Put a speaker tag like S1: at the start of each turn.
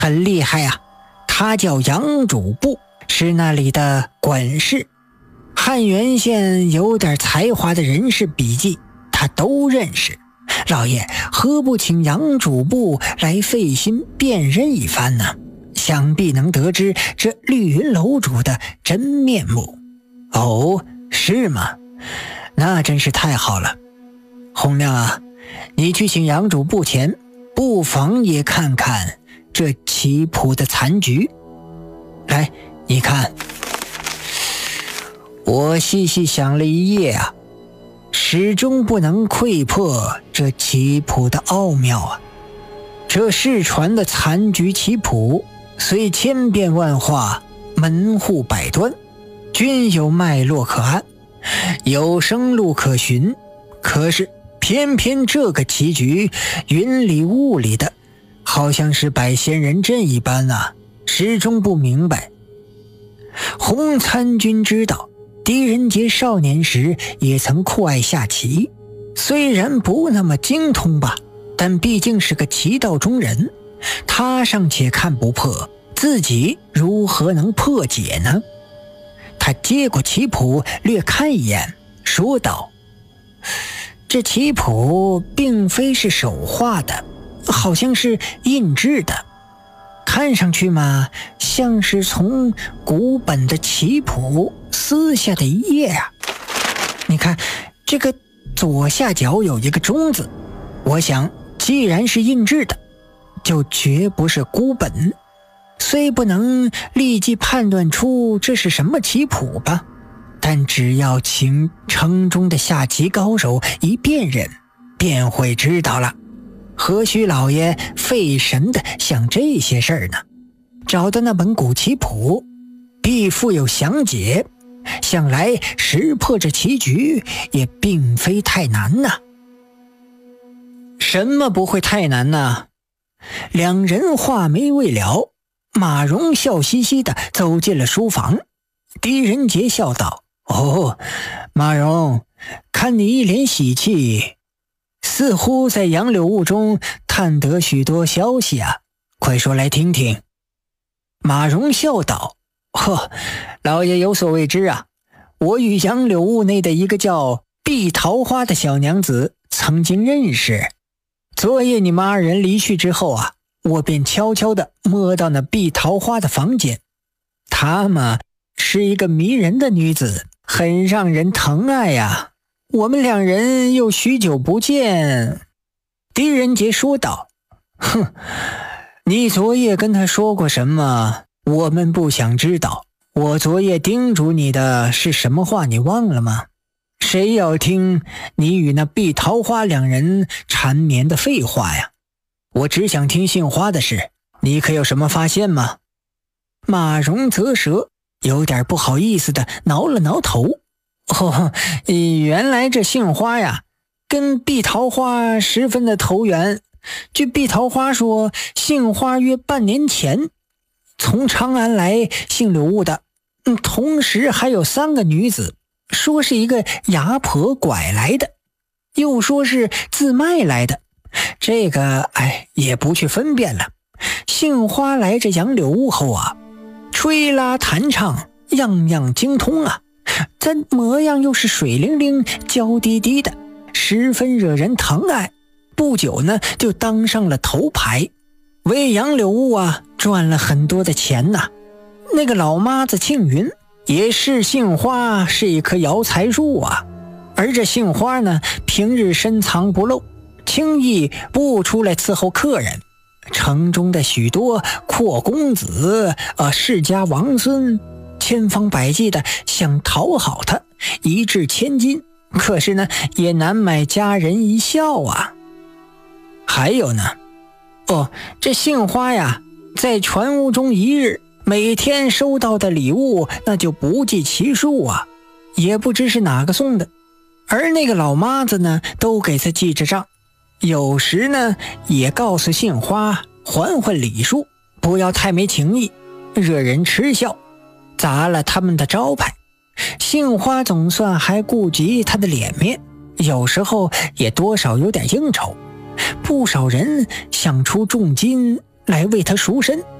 S1: 很厉害啊，他叫杨主簿，是那里的管事。汉源县有点才华的人士笔记他都认识，老爷何不请杨主簿来费心辨认一番呢？想必能得知这绿云楼主的真面目。哦，是吗？那真是太好了。洪亮啊，你去请杨主簿前，不妨也看看这棋谱的残局。来，你看。我细细想了一夜啊，始终不能窥破这棋谱的奥妙啊。这世传的残局棋谱虽千变万化，门户百端，均有脉络可按，有生路可循，可是偏偏这个棋局云里雾里的，好像是摆仙人阵一般啊，始终不明白。洪参军知道狄仁杰少年时也曾酷爱下棋，虽然不那么精通吧，但毕竟是个棋道中人，他尚且看不破，自己如何能破解呢？他接过棋谱略看一眼，说道：这棋谱并非是手画的，好像是印制的，看上去嘛，像是从古本的棋谱撕下的一页啊。你看这个左下角有一个中字，我想既然是印制的，就绝不是孤本。虽不能立即判断出这是什么棋谱吧，但只要请城中的下棋高手一辨认，便会知道了。何须老爷费神的想这些事儿呢？找到那本古棋谱，必附有详解，想来识破这棋局也并非太难呐。什么不会太难呢？两人话没未了，马荣笑嘻嘻地走进了书房。狄仁杰笑道：哦，马荣，看你一脸喜气，似乎在杨柳雾中探得许多消息啊，快说来听听。马荣笑道：呵，老爷有所未知啊，我与杨柳雾内的一个叫碧桃花的小娘子曾经认识。昨夜你们二人离去之后啊，我便悄悄地摸到那碧桃花的房间。她嘛，是一个迷人的女子，很让人疼爱呀。我们两人又许久不见。狄仁杰说道：哼，你昨夜跟他说过什么？我们不想知道。我昨夜叮嘱你的是什么话，你忘了吗？谁要听你与那碧桃花两人缠绵的废话呀？我只想听杏花的事，你可有什么发现吗？马荣啧舌，有点不好意思的挠了挠头。哦，原来这杏花呀，跟碧桃花十分的投缘。据碧桃花说，杏花约半年前从长安来姓柳雾的，同时还有3个女子，说是一个牙婆拐来的，又说是自卖来的。这个也不去分辨了。杏花来这杨柳雾后啊，吹拉弹唱样样精通啊，这模样又是水灵灵娇滴滴的，十分惹人疼爱。不久呢，就当上了头牌，为杨柳雾啊赚了很多的钱呐。那个老妈子庆云也是杏花是一棵摇财树啊，而这杏花呢，平日深藏不露，轻易不出来伺候客人。城中的许多阔公子世家王孙千方百计的想讨好他，一掷千金，可是呢也难买家人一笑啊。还有呢，这杏花呀，在船屋中一日，每天收到的礼物那就不计其数啊，也不知是哪个送的。而那个老妈子呢，都给他记着账，有时呢也告诉杏花还礼数，不要太没情义，惹人嗤笑，砸了他们的招牌。杏花总算还顾及他的脸面，有时候也多少有点应酬。不少人想出重金来为他赎身。